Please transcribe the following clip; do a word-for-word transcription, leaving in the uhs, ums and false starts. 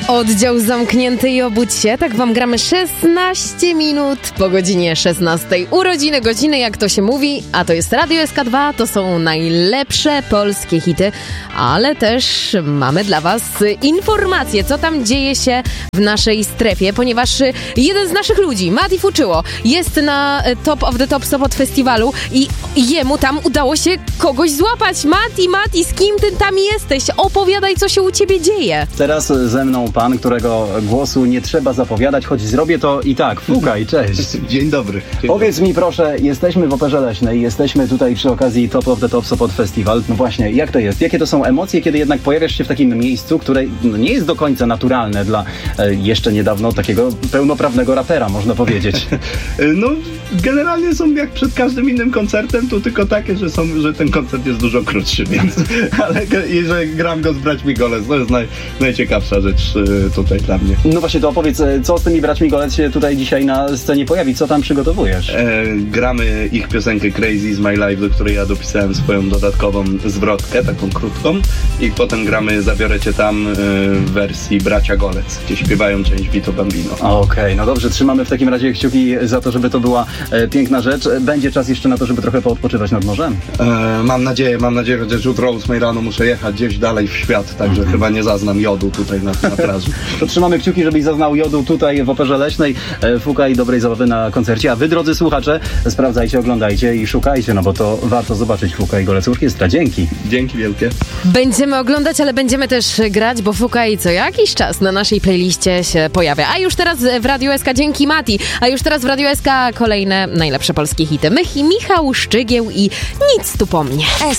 Oddział zamknięty i obudź się. Tak wam gramy szesnaście minut po godzinie szesnastej. Urodziny godziny, jak to się mówi, a to jest Radio S K dwa, to są najlepsze polskie hity, ale też mamy dla was informacje, co tam dzieje się w naszej strefie, ponieważ jeden z naszych ludzi, Mati Fuczyło, jest na Top of the Top Sopot Festiwalu i jemu tam udało się kogoś złapać. Mati, Mati, z kim ty tam jesteś? Opowiadaj, co się u ciebie dzieje. Teraz ze mną pan, którego głosu nie trzeba zapowiadać, choć zrobię to i tak. Fukaj, cześć. Dzień dobry. Dzień Powiedz dobry. mi proszę, jesteśmy w Operze Leśnej, jesteśmy tutaj przy okazji Top of the Top Sopot Festival. No właśnie, jak to jest? Jakie to są emocje, kiedy jednak pojawiasz się w takim miejscu, które no, nie jest do końca naturalne dla e, jeszcze niedawno takiego pełnoprawnego rapera, można powiedzieć. No, generalnie są jak przed każdym innym koncertem, to tylko takie, że, są, że ten koncert jest dużo krótszy, więc ale i że gram go z braćmi Golec, to jest naj, najciekawsza rzecz y, tutaj dla mnie. No właśnie, to opowiedz, co z tymi braćmi Golec się tutaj dzisiaj na scenie pojawi? Co tam przygotowujesz? E, gramy ich piosenkę Crazy is My Life, do której ja dopisałem swoją dodatkową zwrotkę, taką krótką, i potem gramy Zabiorę Cię Tam y, w wersji Bracia Golec, gdzie śpiewają część Vito Bambino. Okej, okay, no dobrze, trzymamy w takim razie kciuki za to, żeby to była e, piękna rzecz. Będzie czas jeszcze na to, żeby trochę poodpoczywać nad morzem? E, mam nadzieję, mam nadzieję, chociaż jutro o ósmej rano muszę jechać gdzieś dalej w świat, także mm-hmm. chyba nie zaznam jodu tutaj na, na plaży. To trzymamy kciuki, żebyś zaznał jodu tutaj w Operze Leśnej. E, Fukaj dobrej zabawy na koncercie, a wy, drodzy słuchacze, sprawdzajcie, oglądajcie i szukajcie, no bo to warto zobaczyć Fukaj Golec Orkiestra. Dzięki. Dzięki wielkie. Będziemy oglądać, ale będziemy też grać, bo Fukaj co jakiś czas na naszej playliście się pojawia. A już teraz w Radiu S K, dzięki Mati, a już teraz w Radiu S K kolejne najlepsze polskie hity. Mich- Michał Szczygieł i Nic tu po mnie.